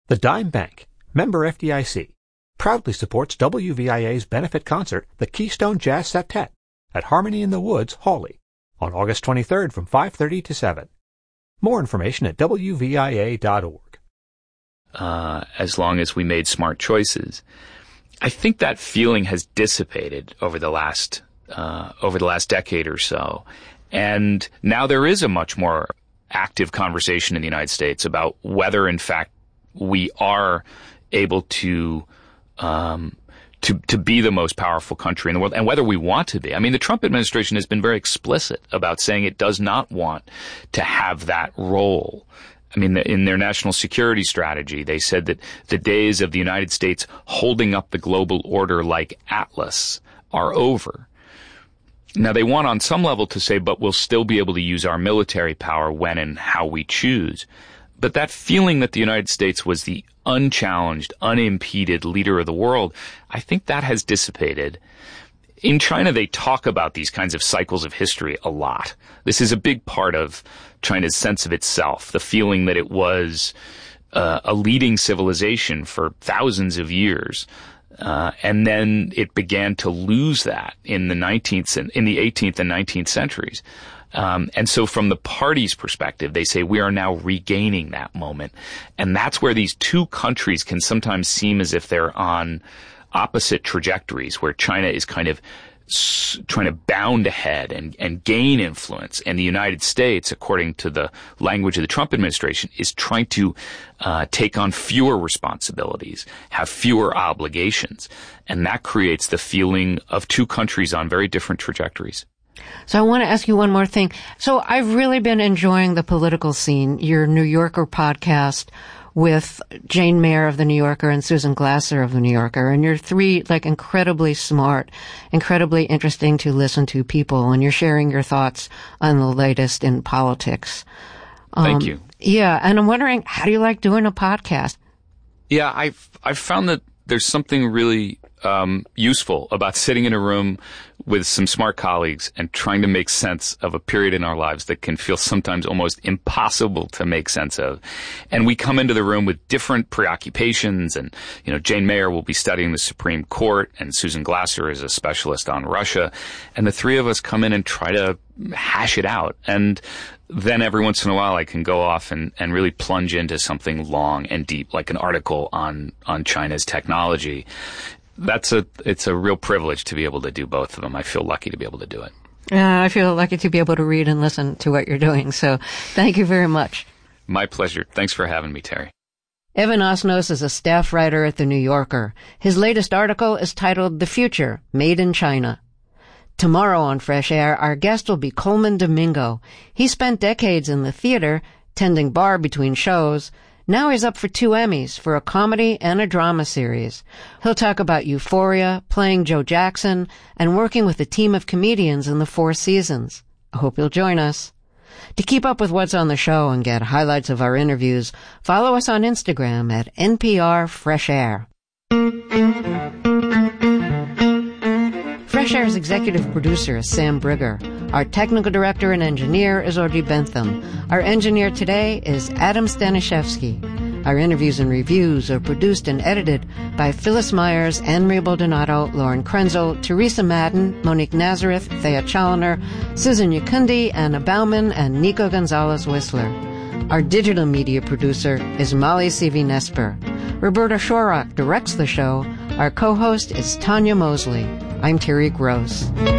The Dime Bank, member FDIC, proudly supports WVIA's benefit concert, the Keystone Jazz Septet, at Harmony in the Woods, Hawley, on August 23rd from 5:30 to 7. More information at WVIA.org. As long as we made smart choices. I think that feeling has dissipated over the last decade or so. And now there is a much more active conversation in the United States about whether, in fact, we are able to be the most powerful country in the world, and whether we want to be. I mean, the Trump administration has been very explicit about saying it does not want to have that role. I mean, in their national security strategy, they said that the days of the United States holding up the global order like Atlas are over. Now, they want on some level to say, but we'll still be able to use our military power when and how we choose. But that feeling that the United States was the unchallenged, unimpeded leader of the world, I think that has dissipated. In China, they talk about these kinds of cycles of history a lot. This is a big part of China's sense of itself, the feeling that it was a leading civilization for thousands of years. And then it began to lose that in the 18th and 19th centuries. And so from the party's perspective, they say we are now regaining that moment. And that's where these two countries can sometimes seem as if they're on opposite trajectories, where China is kind of trying to bound ahead and gain influence. And the United States, according to the language of the Trump administration, is trying to take on fewer responsibilities, have fewer obligations. And that creates the feeling of two countries on very different trajectories. So I want to ask you one more thing. So I've really been enjoying the political scene, your New Yorker podcast with Jane Mayer of The New Yorker and Susan Glasser of The New Yorker. And you're three, incredibly smart, incredibly interesting to listen to people, and you're sharing your thoughts on the latest in politics. Thank you. Yeah. And I'm wondering, how do you like doing a podcast? Yeah, I've found that there's something really useful about sitting in a room with some smart colleagues and trying to make sense of a period in our lives that can feel sometimes almost impossible to make sense of. And we come into the room with different preoccupations, and, Jane Mayer will be studying the Supreme Court, and Susan Glasser is a specialist on Russia. And the three of us come in and try to hash it out. And then every once in a while I can go off and really plunge into something long and deep, like an article on China's technology. It's a real privilege to be able to do both of them. I feel lucky to be able to do it. I feel lucky to be able to read and listen to what you're doing. So thank you very much. My pleasure. Thanks for having me, Terry. Evan Osnos is a staff writer at The New Yorker. His latest article is titled The Future, Made in China. Tomorrow on Fresh Air, our guest will be Coleman Domingo. He spent decades in the theater, tending bar between shows. Now he's up for 2 Emmys for a comedy and a drama series. He'll talk about Euphoria, playing Joe Jackson, and working with a team of comedians in the 4 seasons. I hope you'll join us. To keep up with what's on the show and get highlights of our interviews, follow us on Instagram at NPR Fresh Air. Fresh Air's executive producer is Sam Brigger. Our technical director and engineer is Audrey Bentham. Our engineer today is Adam Staniszewski. Our interviews and reviews are produced and edited by Phyllis Myers, Anne-Marie Baldonado, Lauren Krenzel, Teresa Madden, Monique Nazareth, Thea Challoner, Susan Yakundi, Anna Bauman, and Nico Gonzalez-Whistler. Our digital media producer is Molly Seavy-Nesper. Roberta Shorrock directs the show. Our co-host is Tanya Mosley. I'm Terry Gross.